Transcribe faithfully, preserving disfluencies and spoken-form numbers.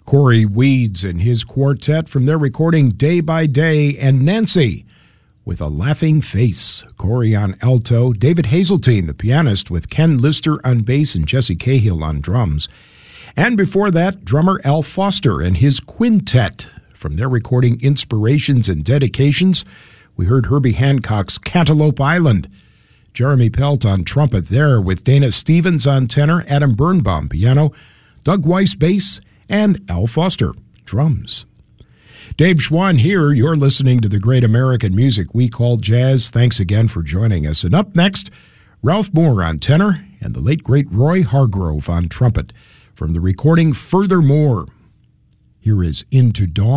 Corey Weeds and his quartet from their recording Day by Day, and Nancy with A Laughing Face. Corey on alto, David Hazeltine, the pianist, with Ken Lister on bass and Jesse Cahill on drums. And before that, drummer Al Foster and his quintet from their recording Inspirations and Dedications. We heard Herbie Hancock's Cantaloupe Island. Jeremy Pelt on trumpet there, with Dana Stevens on tenor, Adam Birnbaum piano, Doug Weiss bass, and Al Foster drums. Dave Schwann here. You're listening to the great American music we call jazz. Thanks again for joining us. And up next, Ralph Moore on tenor and the late great Roy Hargrove on trumpet from the recording Furthermore. Here is Into Dawn.